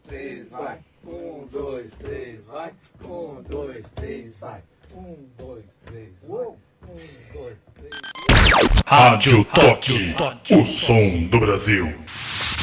três, vai. 1, 2, 3, vai. 1, 2, 3, vai. 1, 2, 3, vai. 1, 2, 3. Rádio Toque, o som do Brasil.